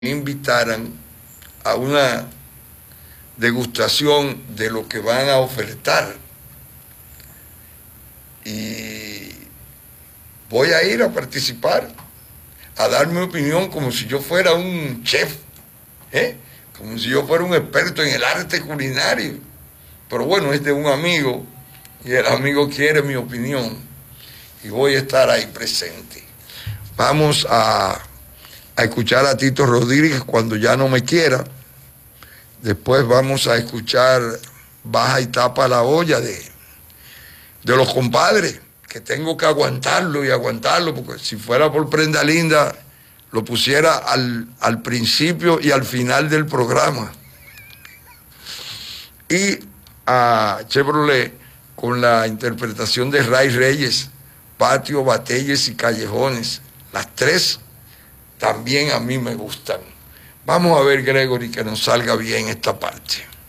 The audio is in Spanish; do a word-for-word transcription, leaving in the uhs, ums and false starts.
invitaran a una degustación de lo que van a ofertar. Y voy a ir a participar, a dar mi opinión como si yo fuera un chef, ¿eh? Como si yo fuera un experto en el arte culinario. Pero bueno, es de un amigo y el amigo quiere mi opinión y voy a estar ahí presente. Vamos a, a escuchar a Tito Rodríguez cuando ya no me quiera. Después vamos a escuchar Baja y tapa la olla de, de los compadres, que tengo que aguantarlo y aguantarlo, porque si fuera por Prenda Linda, lo pusiera al, al principio y al final del programa. Y a Chevrolet con la interpretación de Ray Reyes, Patio, Batalles y Callejones. Las tres también a mí me gustan. Vamos a ver, Gregory, que nos salga bien esta parte.